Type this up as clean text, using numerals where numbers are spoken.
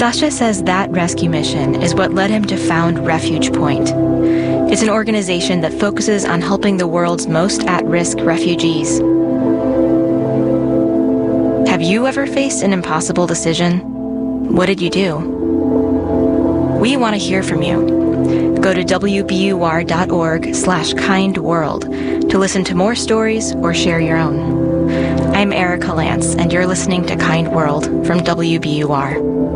Sasha says that rescue mission is what led him to found Refuge Point. It's an organization that focuses on helping the world's most at-risk refugees. Have you ever faced an impossible decision? What did you do? We want to hear from you. Go to wbur.org/kindworld to listen to more stories or share your own. I'm Erica Lance, and you're listening to Kind World from WBUR.